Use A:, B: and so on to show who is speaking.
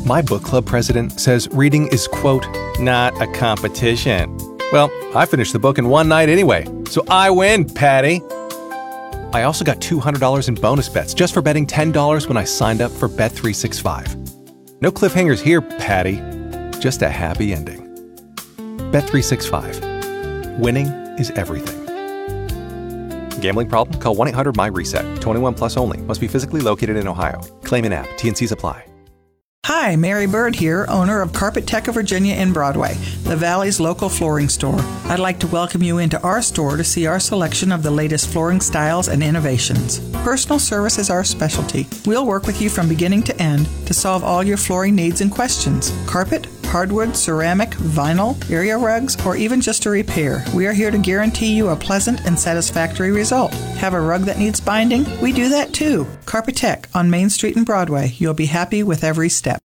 A: My book club president says reading is, quote, not a competition. Well, I finished the book in one night anyway, so I win, Patty. I also got $200 in bonus bets just for betting $10 when I signed up for Bet365. No cliffhangers here, Patty. Just a happy ending. Bet365. Winning is everything. Gambling problem? Call 1-800-MY-RESET. 21 plus only. Must be physically located in Ohio. Claim in app. T&Cs apply.
B: Hi, Mary Bird here, owner of Carpet Tech of Virginia in Broadway, the Valley's local flooring store. I'd like to welcome you into our store to see our selection of the latest flooring styles and innovations. Personal service is our specialty. We'll work with you from beginning to end to solve all your flooring needs and questions. Carpet, hardwood, ceramic, vinyl, area rugs, or even just a repair. We are here to guarantee you a pleasant and satisfactory result. Have a rug that needs binding? We do that too. Carpet Tech on Main Street in Broadway. You'll be happy with every step.